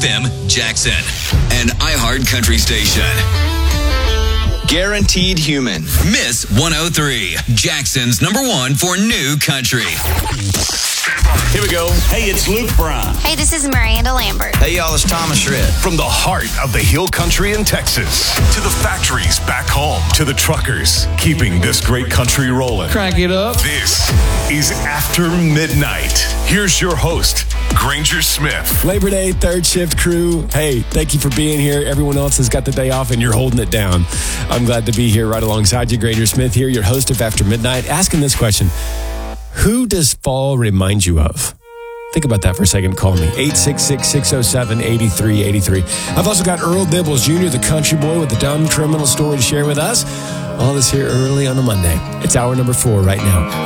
FM Jackson, an iHeart Country station. Guaranteed Human. Miss 103, Jackson's #1 for new country. Here we go. Hey, it's Luke Bryan. Hey, this is Miranda Lambert. Hey, y'all, it's Thomas Rhett. From the heart of the Hill Country in Texas to the factories back home to the truckers keeping this great country rolling. Crank it up. This is After Midnight. Here's your host, Granger Smith. Labor Day, third shift crew. Hey, thank you for being here. Everyone else has got the day off and you're holding it down. I'm glad to be here right alongside you. Granger Smith here, your host of After Midnight, asking this question. Who does fall remind you of? Think about that for a second. Call me, 866-607-8383. I've also got Earl Dibbles Jr., the country boy with the dumb criminal story to share with us. All this here early on a Monday. It's hour number 4 right now.